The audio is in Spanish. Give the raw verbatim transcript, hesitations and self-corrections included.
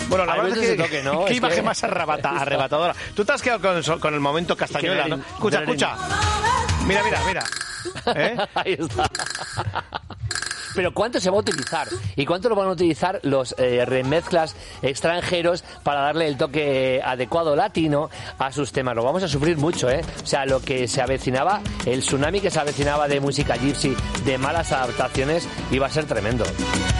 Bueno, la Hay verdad es veces que, ese toque, ¿no? qué Es imagen que- más arrebata, arrebatadora. Tú te has quedado con, eso- con el momento Castañuela, ¿no? Escucha, escucha. Mira, mira, mira. ¿Eh? Ahí está. Pero ¿cuánto se va a utilizar? ¿Y cuánto lo van a utilizar los eh, remezclas extranjeros para darle el toque adecuado latino a sus temas? Lo vamos a sufrir mucho, ¿eh? O sea, lo que se avecinaba, el tsunami que se avecinaba de música gypsy, de malas adaptaciones, iba a ser tremendo.